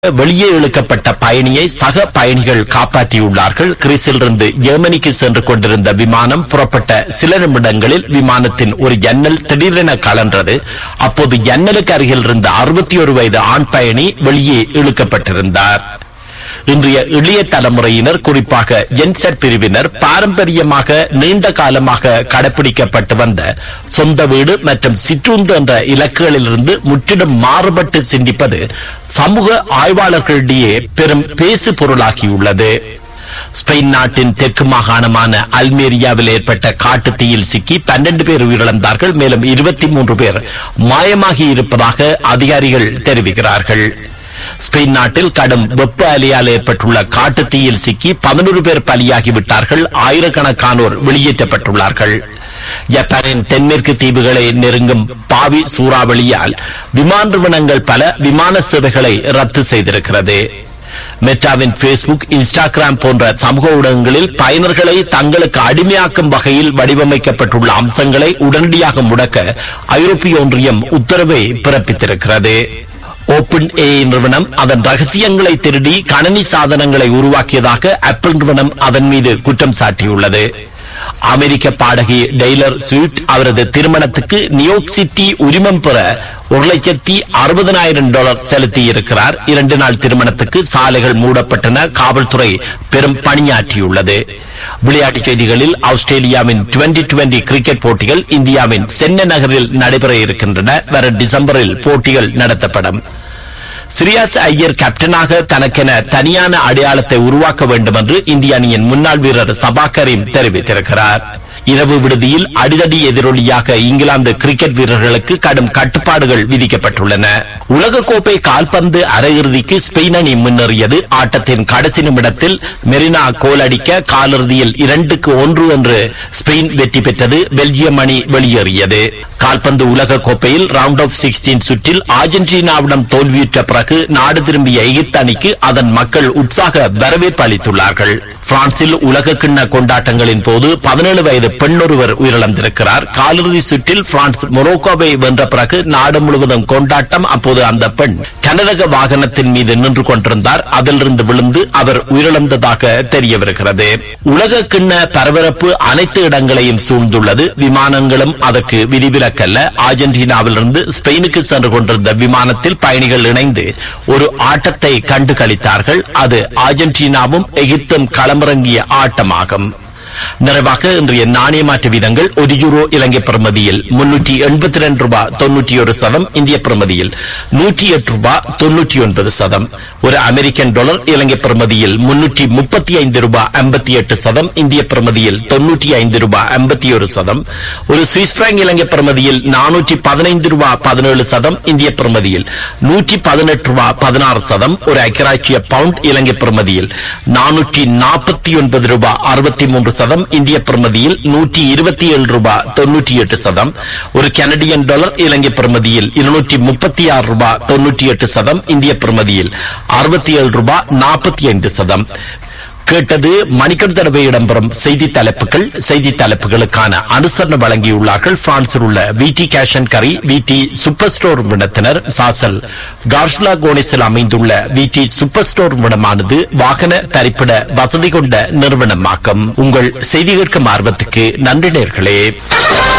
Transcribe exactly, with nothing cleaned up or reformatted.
வெளியே இழுக்கப்பட்ட பயணியை சக பயணிகள் காப்பாற்றியுள்ளார்கள். கிரீஸிலிருந்து ஜெர்மனிக்கு சென்று கொண்டிருந்த விமானம் புறப்பட்ட சில நிமிடங்களில் விமானத்தின் ஒரு ஜன்னல் திடீரென கலன்றது. அப்போது ஜன்னலுக்கு அருகில் இருந்த அறுபத்தி ஒரு வயது ஆண் பயணி வெளியே இழுக்கப்பட்டிருந்தார். இன்றைய இளைய தலைமுறையினர், குறிப்பாக ஜென்செட் பிரிவினர், பாரம்பரியமாக நீண்ட காலமாக கடைபிடிக்கப்பட்டு வந்த சொந்த வீடு மற்றும் சிற்றுந்து என்ற இலக்குகளிலிருந்து முற்றிலும் மாறுபட்டு சிந்திப்பது சமூக ஆய்வாளர்களிடையே பெரும் பேசு பொருளாகியுள்ளது. ஸ்பெயின் நாட்டின் தெற்கு மாகாணமான அல்மேரியாவில் ஏற்பட்ட காட்டு தீயில் சிக்கி பன்னெண்டு பேர் உயிரிழந்தார்கள். மேலும் இருபத்தி மூன்று பேர் மாயமாகி இருப்பதாக அதிகாரிகள் தெரிவிக்கிறார்கள். ஸ்பெயின் நாட்டில் கடும் வெப்ப அலையால் ஏற்பட்டுள்ள காட்டு தீயில் சிக்கி பதினொரு பேர் பலியாகிவிட்டார்கள். ஆயிரக்கணக்கானோர் வெளியேற்றப்பட்டுள்ளார்கள். ஜப்பானின் தென்மேற்கு தீவுகளை நெருங்கும் பாவி சூறாவளியால் விமான நிறுவனங்கள் பல விமான சேவைகளை ரத்து செய்திருக்கிறது. மெட்டாவின் பேஸ்புக், இன்ஸ்டாகிராம் போன்ற சமூக ஊடகங்களில் பயனர்களை தங்களுக்கு அடிமையாக்கும் வகையில் வடிவமைக்கப்பட்டுள்ள அம்சங்களை உடனடியாக முடக்க ஐரோப்பிய ஒன்றியம் உத்தரவை பிறப்பித்திருக்கிறது. ஓபன் ஏ நிறுவனம் அதன் ரகசியங்களை திருடி கணனி சாதனங்களை உருவாக்கியதாக ஆப்பிள் நிறுவனம் அதன் மீது குற்றம் சாட்டியுள்ளது. அமெரிக்க பாடகி டெய்லர் ஸ்விஃப்ட் அவரது திருமணத்துக்கு நியூயார்க் சிட்டி உரிமம் பெற ஒரு லட்சத்தி அறுபதனாயிரம் டாலர் செலுத்தி இருக்கிறார். இரண்டு நாள் திருமணத்துக்கு சாலைகள் மூடப்பட்டன. காவல்துறை பெரும் பணியாற்றியுள்ளது. விளையாட்டுச் செய்திகளில் ஆஸ்திரேலியாவின் டுவெண்டி டுவெண்டி கிரிக்கெட் போட்டிகள் இந்தியாவின் சென்னை நகரில் நடைபெற இருக்கின்றன. வரும் டிசம்பரில் போட்டிகள் நடத்தப்படும். சிரியாஸ் ஐயர் கேப்டனாக தனக்கென தனியான அடையாளத்தை உருவாக்க வேண்டும் என்று இந்திய அணியின் முன்னாள் வீரர் சபா கரீம் தெரிவித்திருக்கிறார். இரவு விடுதியில் அடிதடி எதிரொலியாக இங்கிலாந்து கிரிக்கெட் வீரர்களுக்கு கடும் கட்டுப்பாடுகள் விதிக்கப்பட்டுள்ளன. உலகக்கோப்பை கால்பந்து அரையிறுதிக்கு ஸ்பெயின் அணி முன்னேறியது. ஆட்டத்தின் கடைசி நிமிடத்தில் மெரினா கோல் அடிக்க காலிறுதியில் இரண்டுக்கு ஒன்று என்று ஸ்பெயின் வெற்றி பெற்றது. பெல்ஜியம் அணி வெளியேறியது. கால்பந்து உலக கோப்பையில் ரவுண்ட் ஆஃப் சிக்ஸ்டீன் சுற்றில் அர்ஜென்டினாவிடம் தோல்வியுற்ற பிறகு நாடு திரும்பிய எகிப்து அணிக்கு அதன் மக்கள் உற்சாக வரவேற்பு அளித்துள்ளார்கள். பிரான்சில் உலக கிண்ண கொண்டாட்டங்களின் போது பதினேழு வயது பெண்ணொருவர் உயிரிழந்திருக்கிறார். காலிறுதி சுற்றில் பிரான்ஸ் மொரோக்கோவை வென்ற பிறகு நாடு முழுவதும் கொண்டாட்டம். அப்போது அந்த பெண் கனரக வாகனத்தின் மீது நின்று கொண்டிருந்தார். அதிலிருந்து விழுந்து அவர் உயிரிழந்ததாக தெரியவிருக்கிறது. உலக கிண்ண பரபரப்பு அனைத்து இடங்களையும் சூழ்ந்துள்ளது. விமானங்களும் அதற்கு விதிவிலக்கல்ல. அர்ஜென்டினாவிலிருந்து ஸ்பெயினுக்கு சென்று கொண்டிருந்த விமானத்தில் பயணிகள் இணைந்து ஒரு ஆட்டத்தை கண்டு களித்தார்கள். அது அர்ஜென்டினாவும் எகிப்தும் களமிறங்கிய ஆட்டமாகும். நிறைவாக இன்றைய நாணய மாற்று வீதங்கள்: ஒரு யூரோ இலங்கை பிரமதியில் முன்னூற்றி எண்பத்தி இரண்டு ரூபாய் தொன்னூற்றி ஒரு சதம், இந்திய பிரமதியில் நூற்றி எட்டு ரூபாய் தொன்னூற்றி ஒன்பது சதம். ஒரு அமெரிக்கன் டாலர் இலங்கை பிரமதியில் முன்னூற்றி முப்பத்தி ஐந்து ரூபாய் ஐம்பத்தி எட்டு சதம், இந்திய பிரமதியில் தொன்னூற்றி ஐந்து ரூபாய் ஐம்பத்தி ஒரு சதம். ஒரு சுவிஸ் பிராங்க் இலங்கை பிரமதியில் நானூற்றி பதினைந்து ரூபாய் பதினேழு சதம், இந்திய பிரமதியில் நூற்றி பதினெட்டு ரூபாய் பதினாறு சதம். ஒரு ஐக்கிய பவுண்ட் இலங்கை பிரமதியில் நானூற்றி நாற்பத்தி ஒன்பது ரூபாய் அறுபத்தி மூன்று சதம், இந்திய பிரமதியில் நூற்றி இருபத்தி ஏழு ரூபாய் தொன்னூற்றி எட்டு சதம். ஒரு கனடியன் டாலர் இலங்கை பிரமதியில் இருநூற்றி முப்பத்தி ஆறு ரூபாய் தொன்னூற்றி எட்டு சதம், இந்திய பிரமதியில் அறுபத்தி ஏழு ரூபாய் நாற்பத்தி ஐந்து சதம். கேட்டது மணிக்கர் தடவை இடம்பெறும் செய்தி தலைப்புகள். செய்தி தலைப்புகளுக்கான அனுசரணை வழங்கியுள்ளார்கள் பிரான்சில் உள்ள விடி கேஷ் அண்ட் கரி, விடி சூப்பர் ஸ்டோர் நிறுவனத்தினர். சாசல் கார்ஷ்லா கோனிஸில் அமைந்துள்ள விடி சூப்பர் ஸ்டோர் நிறுவனமானது வாகன தரிப்பிட வசதி கொண்ட நிறுவனமாகும். உங்கள் செய்தி கேட்கும் ஆர்வத்துக்கு நன்றி நேயர்களே.